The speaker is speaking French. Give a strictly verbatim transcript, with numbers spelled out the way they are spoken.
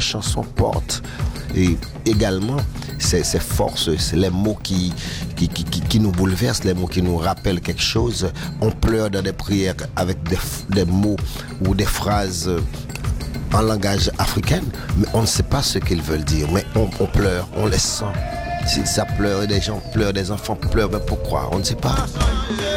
chanson porte. Et également, c'est, c'est force, c'est les mots qui, qui, qui, qui, qui nous bouleversent, les mots qui nous rappellent quelque chose. On pleure dans des prières avec des, des mots ou des phrases en langage africain, mais on ne sait pas ce qu'ils veulent dire. Mais on, on pleure, on les sent. Si ça pleure, des gens pleurent, des enfants pleurent, mais pourquoi? On ne sait pas.